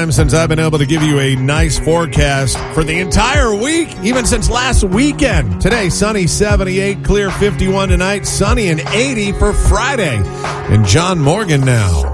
time since I've been able to give you a nice forecast for the entire week, even since last weekend. Today, sunny 78, clear 51 tonight, sunny and 80 for Friday. And John Morgan now.